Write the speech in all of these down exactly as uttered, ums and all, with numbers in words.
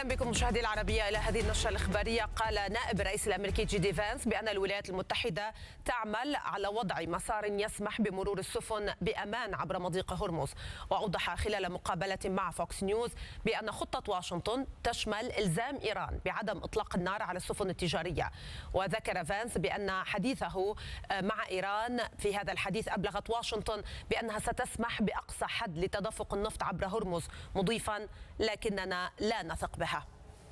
بكم مشاهدي العربية إلى هذه النشرة الإخبارية. قال نائب الرئيس الأمريكي جي دي فانس بأن الولايات المتحدة تعمل على وضع مسار يسمح بمرور السفن بأمان عبر مضيق هرمز. وأوضح خلال مقابلة مع فوكس نيوز بأن خطة واشنطن تشمل إلزام إيران بعدم إطلاق النار على السفن التجارية. وذكر فانس بأن حديثه مع إيران في هذا الحديث أبلغت واشنطن بأنها ستسمح بأقصى حد لتدفق النفط عبر هرمز، مضيفا لكننا لا نثق بها.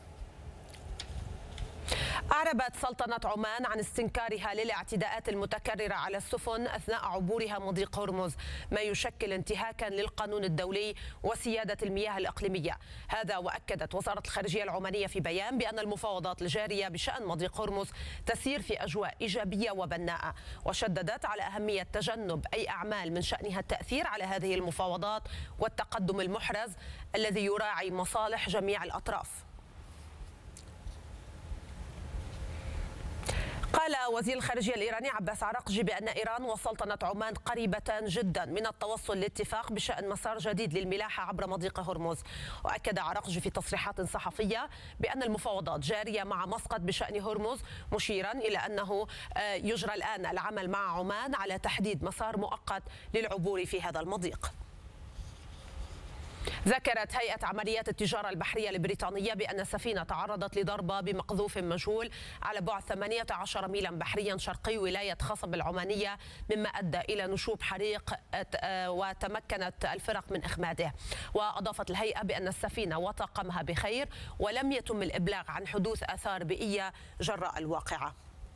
أعربت سلطنة عمان عن استنكارها للاعتداءات المتكررة على السفن أثناء عبورها مضيق هرمز، ما يشكل انتهاكا للقانون الدولي وسيادة المياه الإقليمية. هذا وأكدت وزارة الخارجية العمانية في بيان بأن المفاوضات الجارية بشأن مضيق هرمز تسير في أجواء إيجابية وبناءة، وشددت على أهمية تجنب أي أعمال من شأنها التأثير على هذه المفاوضات والتقدم المحرز الذي يراعي مصالح جميع الأطراف. قال وزير الخارجية الإيراني عباس عراقجي بأن إيران وسلطنة عمان قريبتان جدا من التوصل لاتفاق بشأن مسار جديد للملاحة عبر مضيق هرمز. وأكد عراقجي في تصريحات صحفية بأن المفاوضات جارية مع مسقط بشأن هرمز، مشيرا إلى أنه يجرى الآن العمل مع عمان على تحديد مسار مؤقت للعبور في هذا المضيق. ذكرت هيئة عمليات التجارة البحرية البريطانية بأن السفينة تعرضت لضربة بمقذوف مجهول على بعد ثمانية عشر ميلا بحريا شرقي ولاية خصب العمانية، مما أدى إلى نشوب حريق وتمكنت الفرق من إخماده. وأضافت الهيئة بأن السفينة وطاقمها بخير ولم يتم الإبلاغ عن حدوث آثار بيئية جراء الواقعة.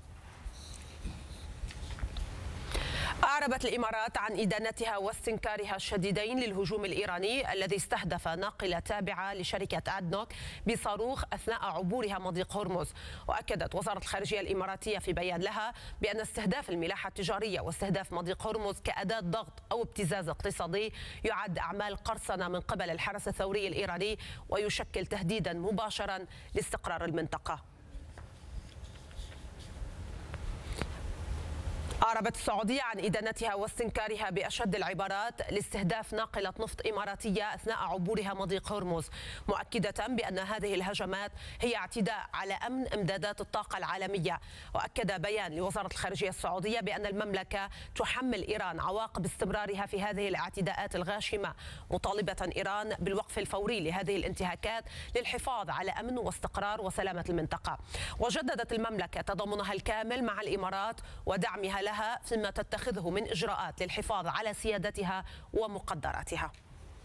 أعربت الإمارات عن إدانتها واستنكارها الشديدين للهجوم الإيراني الذي استهدف ناقلة تابعة لشركة أدنوك بصاروخ أثناء عبورها مضيق هرمز. وأكدت وزارة الخارجية الإماراتية في بيان لها بأن استهداف الملاحة التجارية واستهداف مضيق هرمز كأداة ضغط أو ابتزاز اقتصادي يعد أعمال قرصنة من قبل الحرس الثوري الإيراني ويشكل تهديدا مباشرا لاستقرار المنطقة. أعربت السعودية عن إدانتها واستنكارها بأشد العبارات لاستهداف ناقلة نفط إماراتية أثناء عبورها مضيق هرمز، مؤكدة بأن هذه الهجمات هي اعتداء على أمن إمدادات الطاقة العالمية. وأكد بيان لوزارة الخارجية السعودية بأن المملكة تحمل إيران عواقب استمرارها في هذه الاعتداءات الغاشمة، مطالبة إيران بالوقف الفوري لهذه الانتهاكات للحفاظ على أمن واستقرار وسلامة المنطقة. وجددت المملكة تضامنها الكامل مع الإمارات ودعمها لها فيما تتخذه من إجراءات للحفاظ على سيادتها ومقدراتها.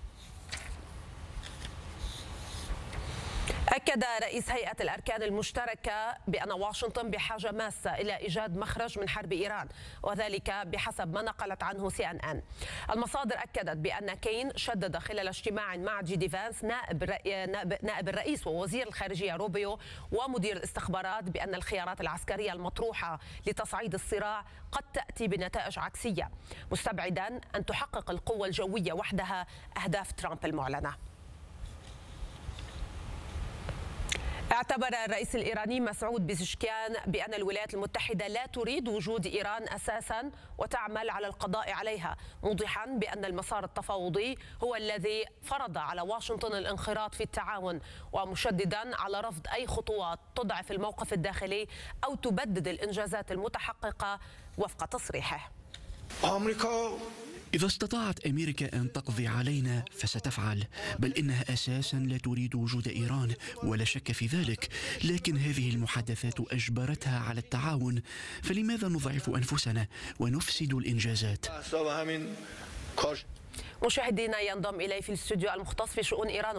أكد رئيس هيئة الأركان المشتركة بأن واشنطن بحاجة ماسة إلى إيجاد مخرج من حرب إيران، وذلك بحسب ما نقلت عنه سي إن إن. المصادر أكدت بأن كين شدد خلال اجتماع مع جي دي فانس نائب نائب الرئيس ووزير الخارجية روبيو ومدير الاستخبارات بأن الخيارات العسكرية المطروحة لتصعيد الصراع قد تأتي بنتائج عكسية، مستبعدا أن تحقق القوة الجوية وحدها أهداف ترامب المعلنة. اعتبر الرئيس الإيراني مسعود بزشكيان بأن الولايات المتحدة لا تريد وجود إيران أساسا وتعمل على القضاء عليها، موضحا بأن المسار التفاوضي هو الذي فرض على واشنطن الانخراط في التعاون، ومشددا على رفض أي خطوات تضعف الموقف الداخلي أو تبدد الإنجازات المتحققة وفق تصريحه. أمريكا إذا استطاعت أمريكا أن تقضي علينا فستفعل، بل إنها أساسا لا تريد وجود إيران ولا شك في ذلك، لكن هذه المحادثات أجبرتها على التعاون، فلماذا نضعف أنفسنا ونفسد الإنجازات؟ مشاهدينا، ينضم إلي في الاستوديو المختص في شؤون إيران